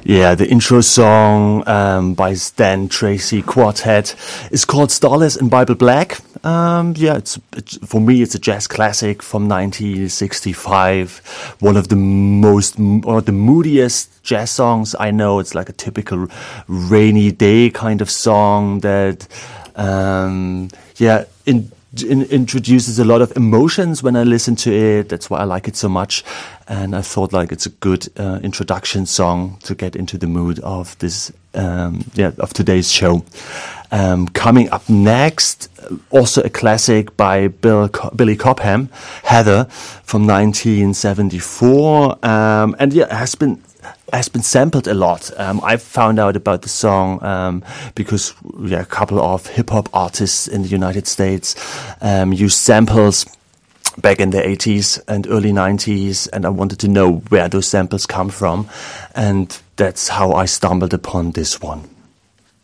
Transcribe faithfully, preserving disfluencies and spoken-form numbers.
Yeah, the intro song um, by Stan Tracy Quartet is called Starless in Bible Black. Um, yeah, it's, it's for me it's a jazz classic from nineteen sixty-five. One of the most or the moodiest jazz songs I know. It's like a typical rainy day kind of song that, um, yeah, in. In, introduces a lot of emotions when I listen to it. That's why I like it so much. And I thought like it's a good uh, introduction song to get into the mood of this, um, yeah, of today's show. Um, coming up next, also a classic by Bill Co- Billy Cobham, Heather from nineteen seventy-four. Um, and yeah, it has been has been sampled a lot. Um, I found out about the song um, because yeah, a couple of hip hop artists in the United States um, used samples back in the eighties and early nineties, and I wanted to know where those samples come from, and that's how I stumbled upon this one.